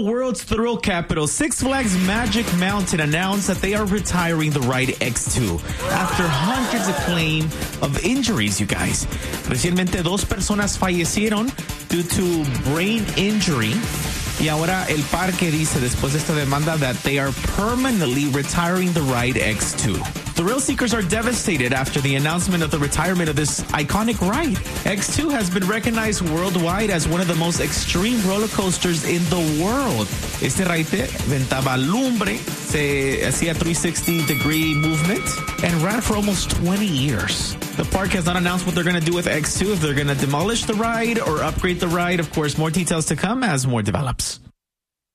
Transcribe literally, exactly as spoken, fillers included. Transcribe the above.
world's thrill capital, Six Flags Magic Mountain announced that they are retiring the ride X two after hundreds of claims of injuries, you guys. Recientemente dos personas fallecieron due to brain injury. Y ahora el parque dice, después de esta demanda, that they are permanently retiring the ride X two. Thrill seekers are devastated after the announcement of the retirement of this iconic ride. X two has been recognized worldwide as one of the most extreme roller coasters in the world. Este ride ventaba lumbre, se hacía three sixty degree movement, and ran for almost twenty years. The park has not announced what they're going to do with X two, if they're going to demolish the ride or upgrade the ride. Of course, more details to come as more develops.